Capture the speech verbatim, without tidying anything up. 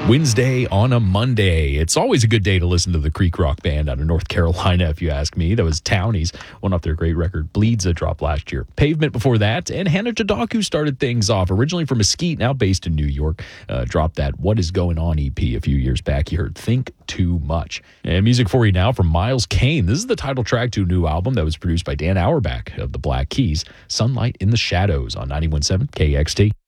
Wednesday on a Monday. It's always a good day to listen to the Creek Rock Band out of North Carolina, if you ask me. That was Townies, one off their great record, Bleeds, a drop last year. Pavement before that, and Hannah Jadaku started things off. Originally from Mesquite, now based in New York. Uh, dropped that What Is Going On E P a few years back. You heard Think Too Much. And music for you now from Miles Kane. This is the title track to a new album that was produced by Dan Auerbach of the Black Keys, Sunlight in the Shadows on ninety-one point seven K X T.